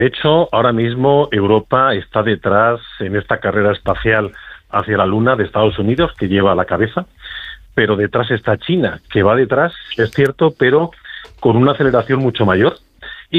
De hecho, ahora mismo Europa está detrás en esta carrera espacial hacia la Luna de Estados Unidos, que lleva a la cabeza, pero detrás está China, que va detrás, es cierto, pero con una aceleración mucho mayor.